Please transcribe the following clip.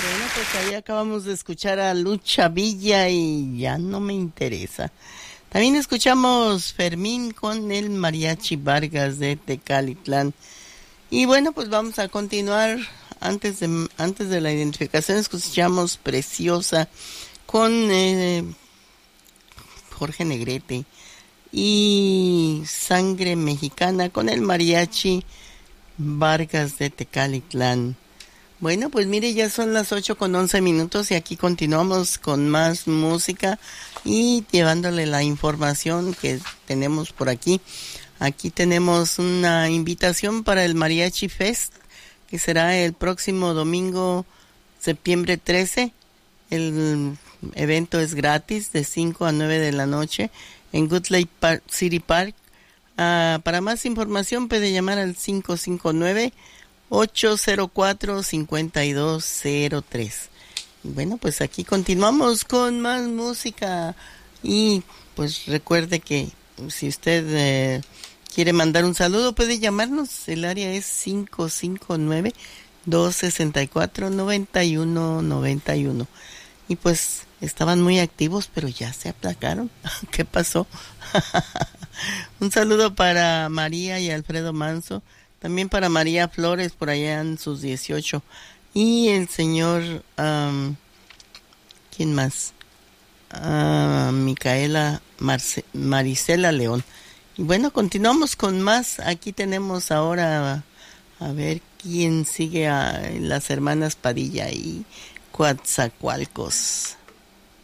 Bueno, pues ahí acabamos de escuchar a Lucha Villa y ya no me interesa. También escuchamos Fermín con el Mariachi Vargas de Tecalitlán. Y bueno, pues vamos a continuar. Antes de la identificación escuchamos Preciosa con Jorge Negrete y Sangre Mexicana con el Mariachi Vargas de Tecalitlán. Bueno, pues mire, ya son las 8:11 y aquí continuamos con más música y llevándole la información que tenemos por aquí. Aquí tenemos una invitación para el Mariachi Fest, que será el próximo domingo, septiembre 13. El evento es gratis de 5 a 9 de la noche en Good Lake City Park. Para más información puede llamar al 559-804-5203. Bueno, pues aquí continuamos con más música y pues recuerde que si usted quiere mandar un saludo puede llamarnos. El área es 559-264-9191. Y pues estaban muy activos, pero ya se aplacaron. ¿Qué pasó? Un saludo para María y Alfredo Manso. También para María Flores, por allá en sus 18. Y el señor, ¿quién más? Micaela Marisela León. Y bueno, continuamos con más. Aquí tenemos ahora, a ver quién sigue, a las hermanas Padilla y Coatzacoalcos.